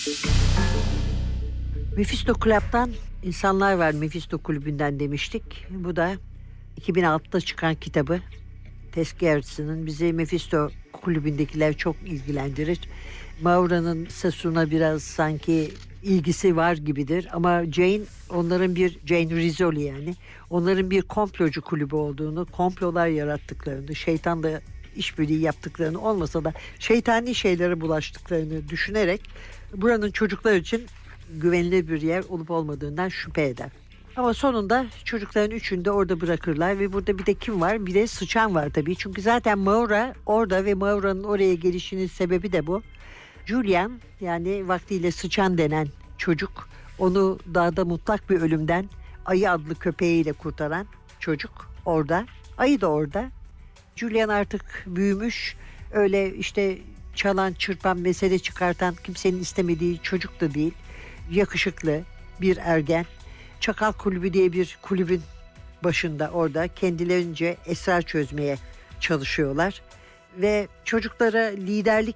Mephisto Club'dan insanlar var, Mephisto Kulübü'nden demiştik. Bu da 2006'da çıkan kitabı. Tess Gerritsen'ın. Bizi Mephisto Kulübü'ndekiler çok ilgilendirir. Maura'nın Sassoon'a biraz sanki ilgisi var gibidir. Ama Jane, onların bir Jane Rizzoli yani. Onların bir komplocu kulübü olduğunu, komplolar yarattıklarını, şeytanla işbirliği yaptıklarını olmasa da şeytani şeylere bulaştıklarını düşünerek buranın çocuklar için güvenilir bir yer olup olmadığından şüphe eder. Ama sonunda çocukların üçünü de orada bırakırlar ve burada bir de kim var? Bir de sıçan var tabii. Çünkü zaten Maura orada ve Maura'nın oraya gelişinin sebebi de bu. Julian, yani vaktiyle sıçan denen çocuk, onu dağda mutlak bir ölümden Ayı adlı köpeğiyle kurtaran çocuk orada. Ayı da orada. Julian artık büyümüş. Öyle işte çalan, çırpan, mesele çıkartan, kimsenin istemediği çocuk da değil. Yakışıklı bir ergen. Çakal Kulübü diye bir kulübün başında orada kendilerince esrar çözmeye çalışıyorlar. Ve çocuklara liderlik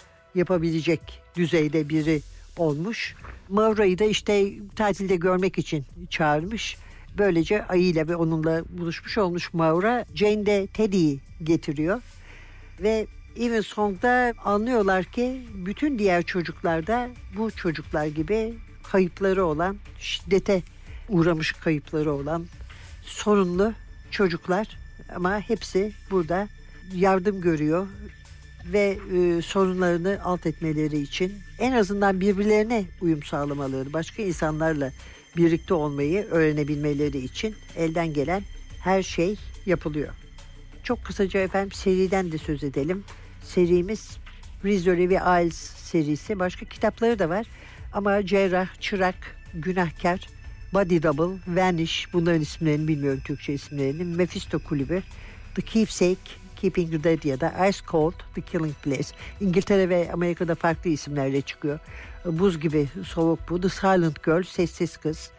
yapabilecek düzeyde biri olmuş. Maura'yı da işte tatilde görmek için çağırmış. Böylece ayıyla ve onunla buluşmuş olmuş Maura. Jane de Teddy'yi getiriyor. Ve Evensong'da anlıyorlar ki bütün diğer çocuklarda bu çocuklar gibi kayıpları olan, şiddete uğramış kayıpları olan sorunlu çocuklar. Ama hepsi burada yardım görüyor ve sorunlarını alt etmeleri için en azından birbirlerine uyum sağlamaları, başka insanlarla birlikte olmayı öğrenebilmeleri için elden gelen her şey yapılıyor. Çok kısaca efendim seriden de söz edelim. Serimiz Rizzoli ve Ailes serisi. Başka kitapları da var. Ama Cerrah, Çırak, Günahkar, Body Double, Vanish, bunların isimlerini bilmiyorum, Türkçe isimlerini. Mephisto Kulübü, The Keepsake, Keeping the Dead ya da Ice Cold, The Killing Place. İngiltere ve Amerika'da farklı isimlerle çıkıyor. Buz gibi soğuk bu. The Silent Girl, Sessiz Kız.